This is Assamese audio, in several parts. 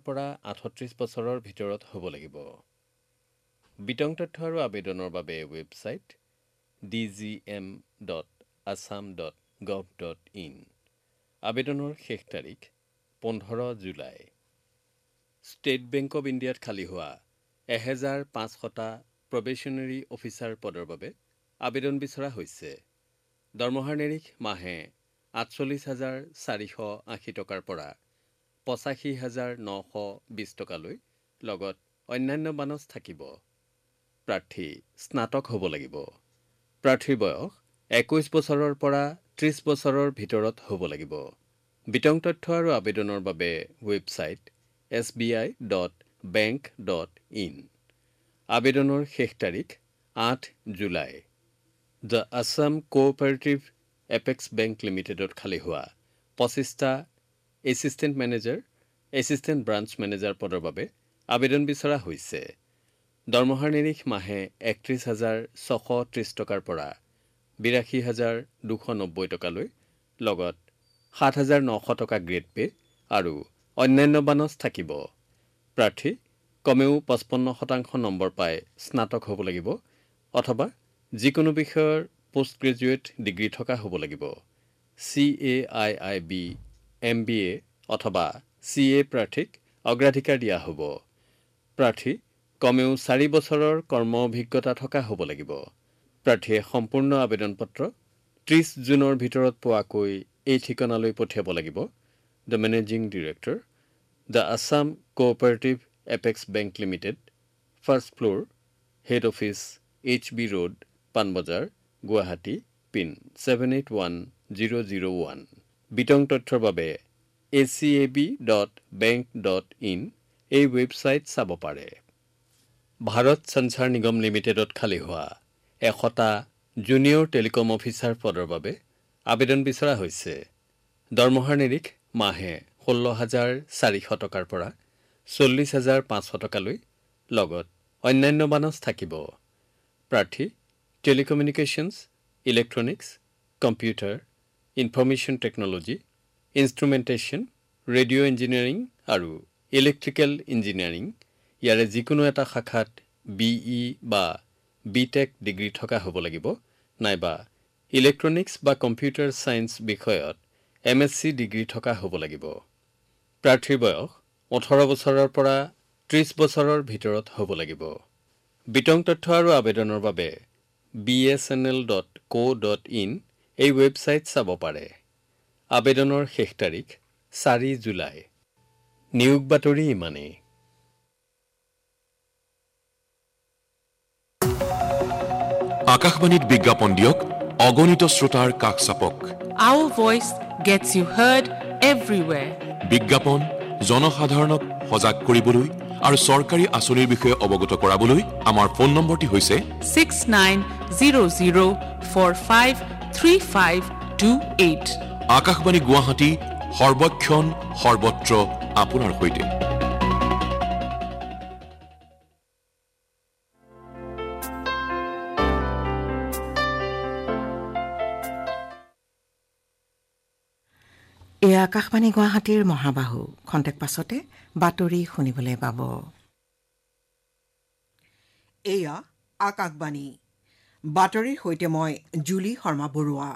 পৰা 38 বছৰৰ ভিতৰত হ'ব লাগিব। বিতং তথ্য আৰু আবেদনৰ বাবে ৱেবছাইট dgm.assam.gov.in। আবেদনৰ শেষ তাৰিখ 15 জুলাই। ষ্টেট বেংক অৱ ইণ্ডিয়াত খালী হোৱা 1500টা প্ৰবেশ্যনাৰী অফিচাৰ পদৰ বাবে আবেদন বিচৰা হৈছে। দৰমহাৰ নিৰিখ মাহে 48,480 টকাৰ পৰা 85,920 টকালৈ লগত অন্যান্য বানচ থাকিব। প্ৰাৰ্থী স্নাতক হ'ব লাগিব। প্ৰাৰ্থীৰ বয়স 21 বছৰৰ পৰা 30 বছৰৰ ভিতৰত হ'ব লাগিব। বিতং তথ্য আৰু আবেদনৰ বাবে ৱেবছাইট sbi.bank.in। আবেদনৰ শেষ তাৰিখ 8 July. The Assam cooperative apex bank লিমিটেডত খালী হোৱা 25টা assistant manager, assistant branch manager পদৰ বাবে আবেদন বিচৰা হৈছে। দৰমহাৰ নিৰিখ মাহে 31,630 টকাৰ পৰা 82,290 টকালৈ লগত 7,900 টকা গ্ৰেড পে আৰু অন্যান্য বানচ থাকিব। প্ৰাৰ্থী কমেও 55% নম্বৰ পাই স্নাতক হ'ব লাগিব অথবা যিকোনো বিষয়ৰ পোষ্ট গ্ৰেজুৱেট ডিগ্ৰী থকা হ'ব লাগিব। CAIIB MBA অথবা CA প্ৰাৰ্থীক অগ্ৰাধিকাৰ দিয়া হ'ব। প্ৰাৰ্থী কমেও 4 বছৰৰ কৰ্ম অভিজ্ঞতা থকা হ'ব লাগিব। প্ৰাৰ্থীয়ে সম্পূৰ্ণ আবেদন পত্ৰ 30 জুনৰ ভিতৰত পোৱাকৈ এই ঠিকনালৈ পঠিয়াব লাগিব। The managing director, the Assam cooperative apex bank limited, first floor, head office HB road, Panbazar, Guwahati, pin 781001। বিতং তথ্যৰ বাবে acab.bank.in এই ৱেবছাইট চাব পাৰে। ভাৰত সঞ্চাৰ নিগম লিমিটেডত খালী হোৱা 100টা জুনিয়ৰ টেলিকম অফিচাৰ পদৰ বাবে আবেদন বিচৰা হৈছে। দৰমহাৰ নিৰিখ মাহে 16,400 টকাৰ পৰা 40,500 টকালৈ লগত অন্যান্য বানচ থাকিব। প্ৰাৰ্থী টেলিকমিউনিকেশ্যনছ, electronics, computer, information technology, ইনষ্ট্ৰুমেণ্টেশ্যন, radio' engineering আৰু ইলেক্ট্ৰিকেল ইঞ্জিনিয়াৰিং ইয়াৰে যিকোনো এটা শাখাত BE বা BTech ডিগ্ৰী থকা হ'ব লাগিব নাইবা ইলেক্ট্ৰনিক্স বা কম্পিউটাৰ ছায়েন্স বিষয়ত MSc ডিগ্ৰী থকা হ'ব লাগিব। প্ৰাৰ্থীৰ বয়স 18 বছৰৰ পৰা 30 বছৰৰ ভিতৰত হ'ব লাগিব। বিতং তথ্য আৰু আবেদনৰ বাবে bsnl.co.in এই ৱেবছাইট চাব পাৰে। আবেদনৰ শেষ তাৰিখ 4 জুলাই। নিয়োগ বাতৰি ইমানেই। আকাশবাণীত বিজ্ঞাপন দিয়ক, অগণিত শ্ৰোতাৰ কাষ চাপক। Our voice gets you heard everywhere. বিজ্ঞাপন জনসাধাৰণক সজাগ কৰিবলৈ আৰু চৰকাৰী আঁচনিৰ বিষয়ে অৱগত কৰাবলৈ আমাৰ ফোন নম্বৰটি হৈছে 6900453528। আকাশবাণী গুৱাহাটী, সৰ্বক্ষণ সৰ্বত্ৰ আপোনাৰ সৈতে। এই আকাশবাণী গুৱাহাটীৰ মহাবাহু খন্তেক পাছতে বাতৰি শুনিবলৈ পাব। এয়া আকাশবাণী বাতৰিৰ সৈতে মই জুলি শৰ্মা বৰুৱা।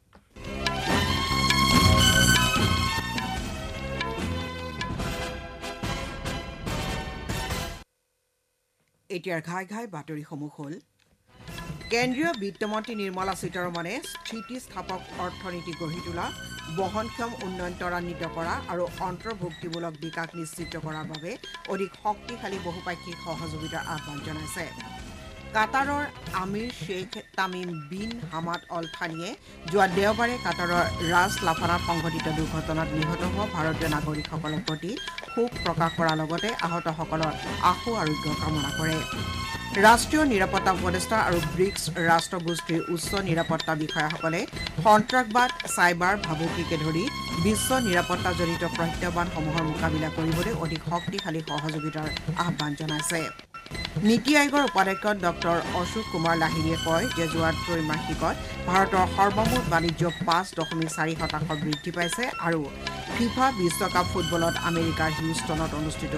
এতিয়াৰ ঘাই ঘাই বাতৰিসমূহ হ'ল কেন্দ্ৰীয় বিত্তমন্ত্ৰী নিৰ্মলা সীতাৰমণে স্থিতিস্থাপক অৰ্থনীতি গঢ়ি তোলা, বহনক্ষম উন্নয়ন ত্বৰান্বিত কৰা আৰু অন্তৰ্ভুক্তিমূলক বিকাশ নিশ্চিত কৰাৰ বাবে অধিক শক্তিশালী বহুপাক্ষিক সহযোগিতাৰ আহ্বান জনাইছে। কাটাৰৰ Aamir Sheikh Tamim bin Hamad all থানিয়ে যোৱা দেওবাৰে কাটাৰৰ ৰাজ লাফানাত সংঘটিত দুৰ্ঘটনাত নিহত হোৱা ভাৰতীয় নাগৰিকসকলৰ প্ৰতি শোক প্ৰকাশ কৰাৰ লগতে আহতসকলৰ আশু আৰোগ্য কামনা কৰে। ৰাষ্ট্ৰীয় নিৰাপত্তা উপদেষ্টা আৰু ব্ৰিক্স ৰাষ্ট্ৰগোষ্ঠীৰ উচ্চ নিৰাপত্তা বিষয়াসকলে সন্ত্ৰাসবাদ, চাইবাৰ ভাবুকিকে ধৰি বিশ্ব নিৰাপত্তাজনিত প্ৰত্যাহ্বানসমূহৰ মোকাবিলা কৰিবলৈ অধিক শক্তিশালী সহযোগিতাৰ আহ্বান জনাইছে। নীতি আয়োগৰ উপাধ্যক্ষ ডক্টৰ অশোক কুমাৰ লাহিৰীয়ে কয় যে যোৱা ত্ৰৈমাসিকত ভাৰতৰ সৰ্বমুঠ বাণিজ্য 5.4% বৃদ্ধি পাইছে আৰু ফিফা বিশ্বকাপ ফুটবলত আমেৰিকাৰ হিউষ্টনত অনুষ্ঠিত